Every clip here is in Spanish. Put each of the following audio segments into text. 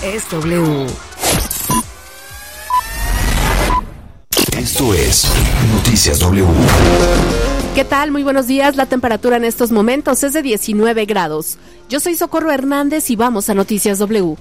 es W. Esto es Noticias W. ¿Qué tal? Muy buenos días. La temperatura en estos momentos es de 19 grados. Yo soy Socorro Hernández y vamos a Noticias W.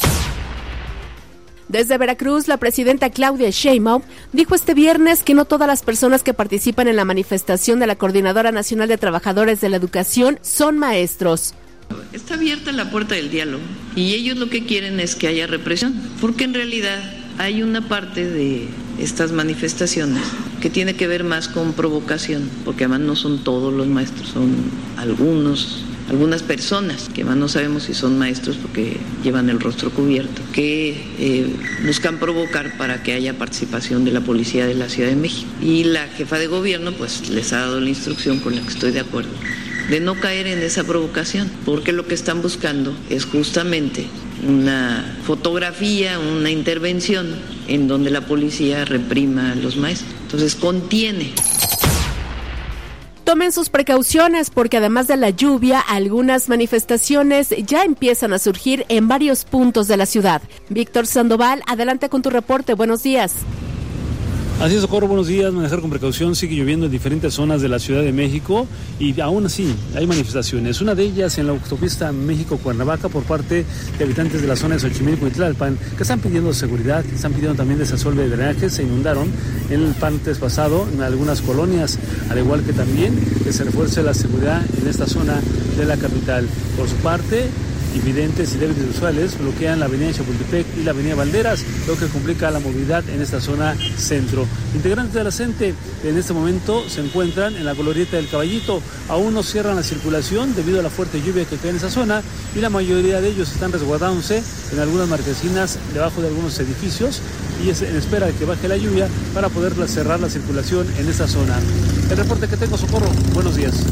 Desde Veracruz, la presidenta Claudia Sheinbaum dijo este viernes que no todas las personas que participan en la manifestación de la Coordinadora Nacional de Trabajadores de la Educación son maestros. Está abierta la puerta del diálogo y ellos lo que quieren es que haya represión, porque en realidad hay una parte de estas manifestaciones que tiene que ver más con provocación, porque además no son todos los maestros, son algunas personas que además no sabemos si son maestros porque llevan el rostro cubierto, que buscan provocar para que haya participación de la policía de la Ciudad de México. Y la jefa de gobierno pues les ha dado la instrucción, con la que estoy de acuerdo, de no caer en esa provocación, porque lo que están buscando es justamente una fotografía, una intervención en donde la policía reprima a los maestros. Entonces contiene. Tomen sus precauciones porque además de la lluvia, algunas manifestaciones ya empiezan a surgir en varios puntos de la ciudad. Víctor Sandoval, adelante con tu reporte. Buenos días. Así es, Socorro, buenos días. Manejar con precaución. Sigue lloviendo en diferentes zonas de la Ciudad de México y aún así hay manifestaciones. Una de ellas en la autopista México-Cuernavaca por parte de habitantes de la zona de Xochimilco y Tlalpan, que están pidiendo seguridad, están pidiendo también desasolve de drenaje. Se inundaron en el martes pasado en algunas colonias, al igual que también que se refuerce la seguridad en esta zona de la capital. Por su parte, invidentes y débiles visuales bloquean la avenida Chapultepec y la avenida Valderas, lo que complica la movilidad en esta zona centro. Integrantes de la CENTE en este momento se encuentran en la glorieta del Caballito. Aún no cierran la circulación debido a la fuerte lluvia que cae en esa zona y la mayoría de ellos están resguardándose en algunas marquesinas debajo de algunos edificios y es en espera de que baje la lluvia para poder cerrar la circulación en esa zona. El reporte que tengo, Socorro. Buenos días.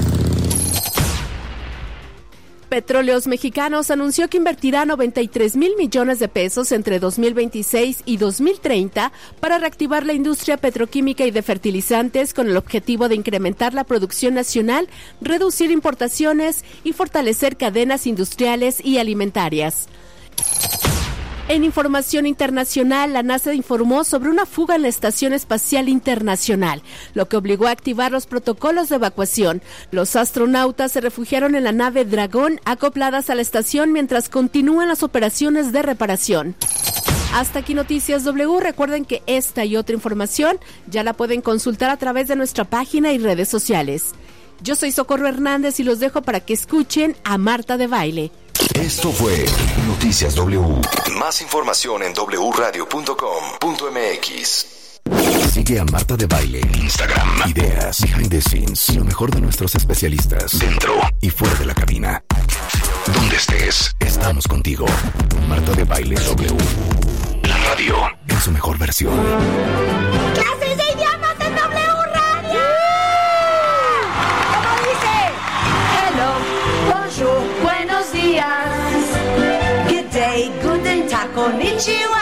Petróleos Mexicanos anunció que invertirá 93,000 millones de pesos entre 2026 y 2030 para reactivar la industria petroquímica y de fertilizantes con el objetivo de incrementar la producción nacional, reducir importaciones y fortalecer cadenas industriales y alimentarias. En información internacional, la NASA informó sobre una fuga en la Estación Espacial Internacional, lo que obligó a activar los protocolos de evacuación. Los astronautas se refugiaron en la nave Dragón, acopladas a la estación mientras continúan las operaciones de reparación. Hasta aquí Noticias W. Recuerden que esta y otra información ya la pueden consultar a través de nuestra página y redes sociales. Yo soy Socorro Hernández y los dejo para que escuchen a Marta de Baile. Esto fue Noticias W. Más información en wradio.com.mx. Sigue a Marta de Baile en Instagram. Ideas, behind the scenes y lo mejor de nuestros especialistas dentro y fuera de la cabina. Donde estés, estamos contigo. Marta de Baile W. La radio en su mejor versión. ¡Clases de idiomas en W Radio! ¿Cómo dice? Hello, bonjour, buenos días. Good day, guten tag, konnichiwa.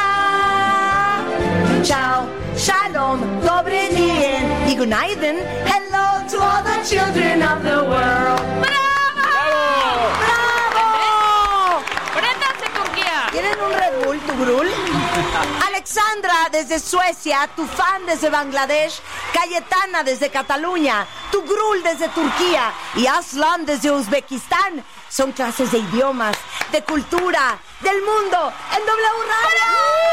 Ciao, shalom, dobre dien y günaydın. Hello to all the children of the world. ¡Bravo! ¡Bravo! ¡Préndanse, Turquía! ¿Quieren un Red Bull, tu Grul? Alexandra desde Suecia, tu fan desde Bangladesh, Cayetana desde Cataluña, tu Grul desde Turquía y Aslan desde Uzbekistán. Son clases de idiomas, de cultura, del mundo en W Radio.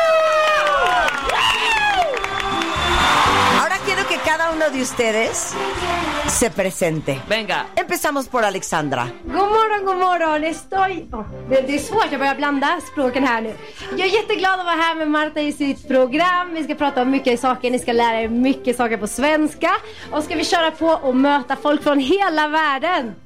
Ahora quiero que cada uno de ustedes se presente. Venga. Empezamos por Alexandra. God morgon. Det är svårt, jag börjar blanda språken här nu. Jag är jätteglad att vara här med Marta i sitt program. Vi ska prata om mycket saker, ni ska lära er mycket saker på svenska. Och ska vi köra på och möta folk från hela världen.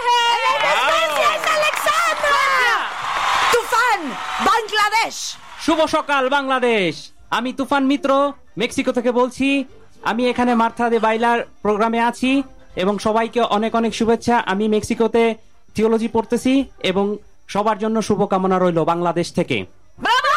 Alexandra! Tufan, Bangladesh. শুভ সকাল বাংলাদেশ। আমি তুফান মিত্র মেক্সিকো থেকে বলছি। আমি এখানে মার্থা দে বাইলার প্রোগ্রামে আছি এবং সবাইকে অনেক অনেক শুভেচ্ছা। আমি মেক্সিকোতে থিওলজি পড়তেছি এবং সবার জন্য শুভকামনা রইল বাংলাদেশ থেকে। ¡Bravo!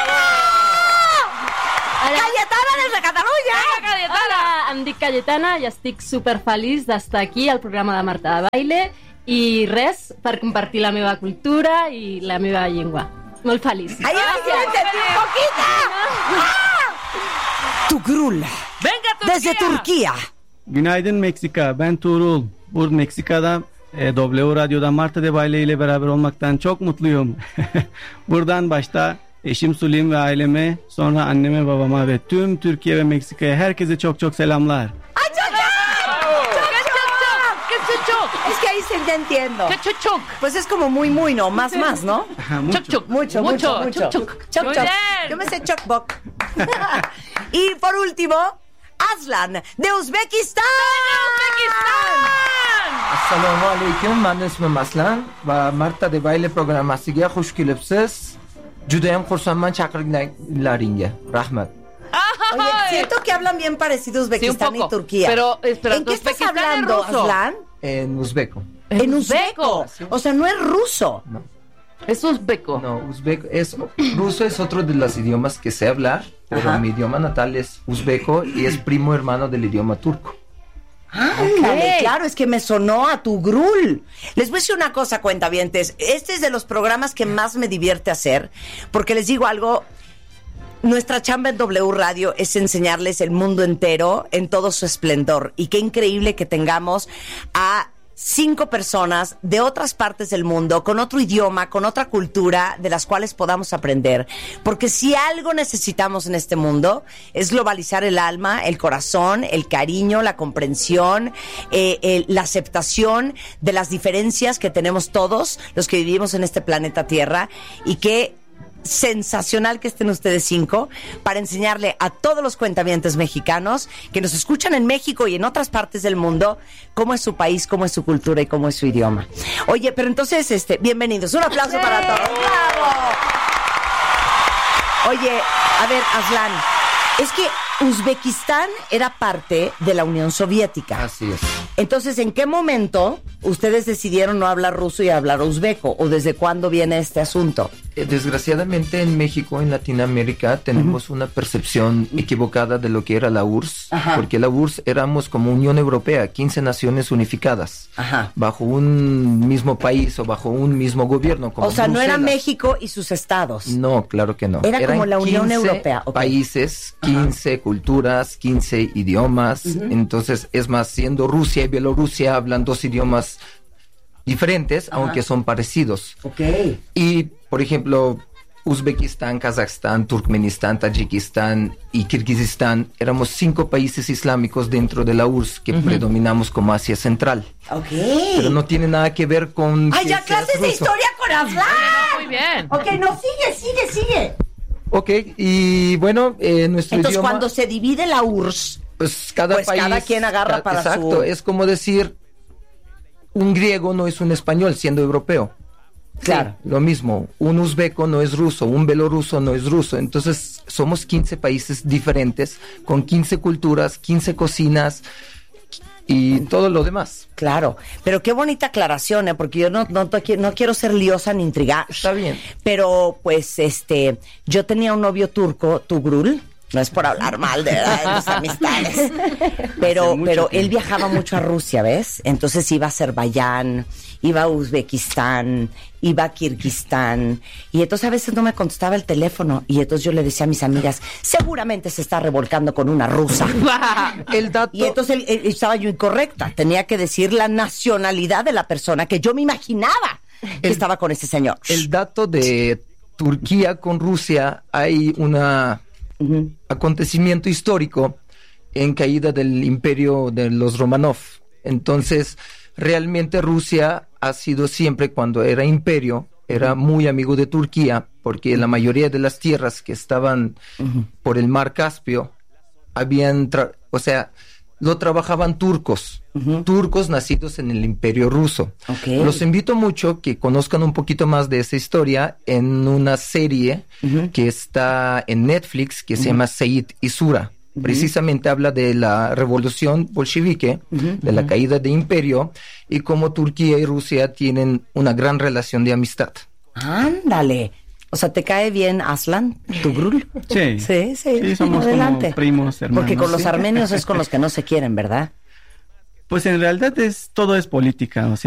Cayetana desde Catalunya. Hola, em dic Cayetana i estic superfeliç d'estar aquí al programa de Marta de Baile i res, per compartir la meva cultura i la meva llengua. Muy feliz. ¡Ahí entendí un poquito! Tugrul. Venga, Turquía. Desde Turquía. Günaydın Meksika. Ben Tuğrul. Meksika'da W Radyo'da Marta Debayle ile beraber olmaktan çok mutluyum. Buradan başta eşim Sulim ve aileme, sonra anneme, babama ve tüm Türkiye ve Meksika'ya herkese çok çok selamlar. ¡Ay, choc! Es que ahí sí te entiendo. Choc. Pues es como muy, ¿no? Más, ¿no? Choc. Mucho. Choc. Choc. Muy bien. Yo me sé chocbok. Y por último, Aslan, de Uzbekistán. Assalomu alaykum. Mening ismim Aslan va Marta de Bayle programmasiga xush kelibsiz. Juda ham xursandman chaqirganlaringga. Rahmat. Oye, siento que hablan bien parecido Uzbekistán Sí, un poco. y Turquía. Pero, espera, ¿en qué estás Uzbekistán es hablando, ruso. Aslan? En uzbeko. En uzbeco. O sea, no es ruso. Es uzbeco. No, uzbeko es ruso, es otro de los idiomas que sé hablar, pero Ajá. mi idioma natal es uzbeko y es primo hermano del idioma turco. Ándale, claro, es que me sonó a Tugrul. Les voy a decir una cosa, cuentavientes. Este es de los programas que más me divierte hacer, porque les digo algo. Nuestra chamba en W Radio es enseñarles el mundo entero en todo su esplendor. Y qué increíble que tengamos a 5 personas de otras partes del mundo, con otro idioma, con otra cultura, de las cuales podamos aprender. Porque si algo necesitamos en este mundo, es globalizar el alma, el corazón, el cariño, la comprensión, la aceptación de las diferencias que tenemos todos los que vivimos en este planeta Tierra. Y que sensacional que estén ustedes 5 para enseñarle a todos los cuentavientes mexicanos que nos escuchan en México y en otras partes del mundo cómo es su país, cómo es su cultura y cómo es su idioma. Oye, pero entonces, bienvenidos. Un aplauso para todos. ¡Bravo! Oye, a ver, Aslan, es que Uzbekistán era parte de la Unión Soviética. Así es. Entonces, ¿en qué momento ustedes decidieron no hablar ruso y hablar uzbeco? ¿O desde cuándo viene este asunto? Desgraciadamente en México, en Latinoamérica, tenemos una percepción equivocada de lo que era la URSS, Ajá. porque la URSS éramos como Unión Europea, 15 naciones unificadas, Ajá. bajo un mismo país o bajo un mismo gobierno. Como O sea, no era Bruselas. México y sus estados. No, claro que no. Era Eran como la Unión 15 Europea. Ok. países, 15 culturas, 15 idiomas. Entonces, es más, siendo Rusia y Bielorrusia hablan 2 idiomas diferentes, aunque son parecidos. Ok. Y, por ejemplo, Uzbekistán, Kazajstán, Turkmenistán, Tayikistán y Kirguistán, éramos 5 países islámicos dentro de la URSS que predominamos como Asia Central. Ok. Pero no tiene nada que ver con... ¡Ay, que ya seas clases de ruso. historia con Aslan! Muy bien. Ok, no, sigue. Ok, y bueno, nuestro Entonces, idioma... cuando se divide la URSS, Pues cada Pues país... cada quien agarra para exacto, su- es como decir, un griego no es un español siendo europeo. Claro. Sí, lo mismo, un uzbeco no es ruso, un belorruso no es ruso. Entonces, somos 15 países diferentes, con 15 culturas, 15 cocinas y todo lo demás. claro. Pero qué bonita aclaración, porque yo no quiero ser liosa ni intrigar. Está bien. Pero, pues, yo tenía un novio turco, Tugrul. No es por hablar mal de mis amistades. Pero él viajaba mucho a Rusia, ¿ves? Entonces iba a Azerbaiyán, iba a Uzbekistán, iba a Kirguistán. Y entonces a veces no me contestaba el teléfono. Y entonces yo le decía a mis amigas, seguramente se está revolcando con una rusa. El dato... Y entonces estaba yo incorrecta. Tenía que decir la nacionalidad de la persona que yo me imaginaba que estaba con ese señor. El dato de Turquía con Rusia, hay una... acontecimiento histórico en caída del imperio de los Romanov. Entonces, realmente Rusia ha sido siempre, cuando era imperio, era muy amigo de Turquía, porque la mayoría de las tierras que estaban por el mar Caspio, lo trabajaban turcos, turcos nacidos en el imperio ruso. Okay. Los invito mucho que conozcan un poquito más de esa historia en una serie que está en Netflix que se llama Seid y Sura. Precisamente habla de la revolución bolchevique, de la caída del imperio y cómo Turquía y Rusia tienen una gran relación de amistad. Ándale. O sea, ¿te cae bien Aslan, Tugrul? Sí. Sí, somos adelante. como primos, hermanos. Porque con los sí. armenios es con los que no se quieren, ¿verdad? Pues en realidad todo es política, o sea,